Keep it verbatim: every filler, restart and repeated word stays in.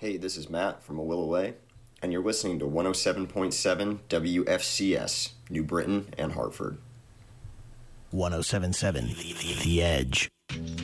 Hey, this is Matt from A Will Away, and you're listening to one oh seven point seven W F C S, New Britain and Hartford. one oh seven point seven The Edge.